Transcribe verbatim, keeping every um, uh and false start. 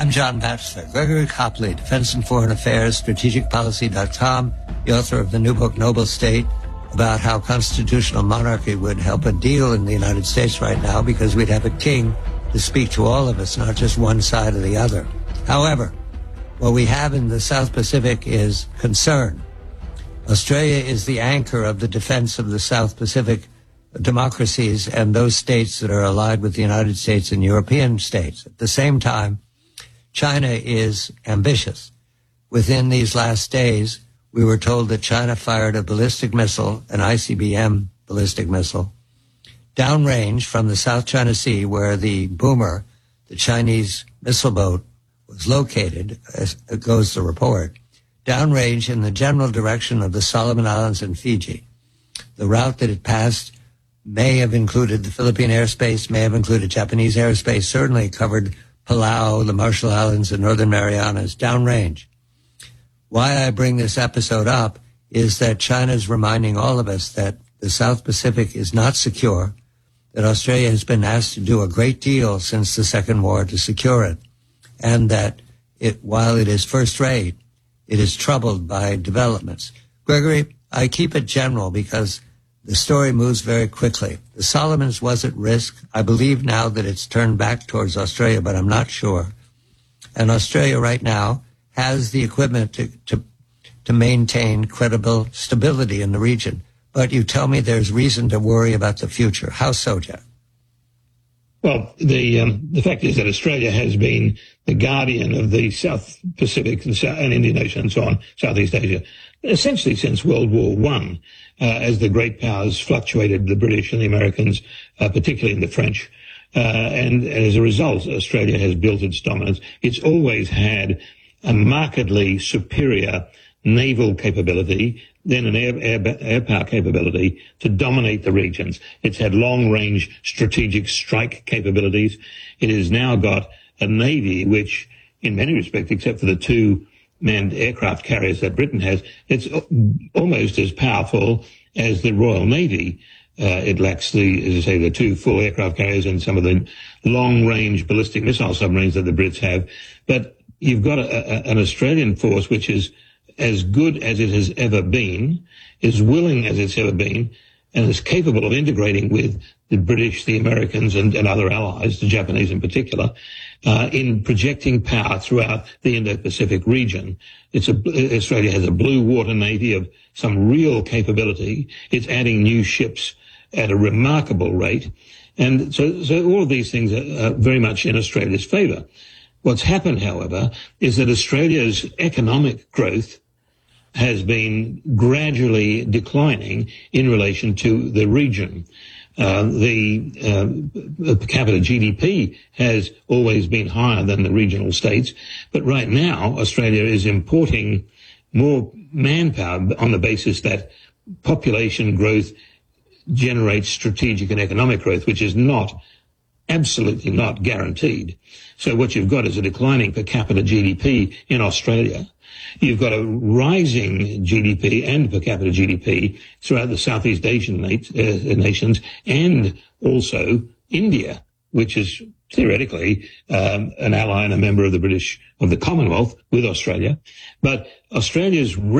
I'm John Batchelor. Gregory Copley, Defense and Foreign Affairs, strategic policy dot com, the author of the new book, Noble State, about how constitutional monarchy would help a deal in the United States right now because we'd have a king to speak to all of us, not just one side or the other. However, what we have in the South Pacific is concern. Australia is the anchor of the defense of the South Pacific democracies and those states that are allied with the United States and European states. At the same time, China is ambitious. Within these last days, we were told that China fired a ballistic missile, an I C B M ballistic missile, downrange from the South China Sea, where the Boomer, the Chinese missile boat, was located, as goes the report, downrange in the general direction of the Solomon Islands and Fiji. The route that it passed may have included the Philippine airspace, may have included Japanese airspace, certainly covered Palau, the Marshall Islands, and Northern Marianas, downrange. Why I bring this episode up is that China is reminding all of us that the South Pacific is not secure, that Australia has been asked to do a great deal since the Second War to secure it, and that it, while it is first rate, it is troubled by developments. Gregory, I keep it general because the story moves very quickly. The Solomons was at risk. I believe now that it's turned back towards Australia, but I'm not sure. And Australia right now has the equipment to, to, to maintain credible stability in the region. But you tell me there's reason to worry about the future. How so, Jeff? Well, the um, the fact is that Australia has been the guardian of the South Pacific and, South, and Indian Ocean and so on, Southeast Asia, essentially since World War One, uh, as the great powers fluctuated, the British and the Americans, uh, particularly in the French. Uh, and, and as a result, Australia has built its dominance. It's always had a markedly superior naval capability, then an air, air, air power capability to dominate the regions. It's had long-range strategic strike capabilities. It has now got a navy which, in many respects, except for the two manned aircraft carriers that Britain has, it's almost as powerful as the Royal Navy. Uh, it lacks the, as I say, the two full aircraft carriers and some of the long-range ballistic missile submarines that the Brits have. But you've got a, a, an Australian force which is as good as it has ever been, as willing as it's ever been, and is capable of integrating with the British, the Americans, and, and other allies, the Japanese in particular, uh, in projecting power throughout the Indo-Pacific region. It's a, Australia has a blue water navy of some real capability. It's adding new ships at a remarkable rate. And so, so all of these things are, are very much in Australia's favour. What's happened, however, is that Australia's economic growth has been gradually declining in relation to the region. Uh, the uh, per capita G D P has always been higher than the regional states, but right now Australia is importing more manpower on the basis that population growth generates strategic and economic growth, which is not, absolutely not guaranteed. So what you've got is a declining per capita G D P in Australia. You've got a rising G D P and per capita G D P throughout the Southeast Asian nat- uh, nations, and also India, which is theoretically um, an ally and a member of the British, of the Commonwealth with Australia. But Australia's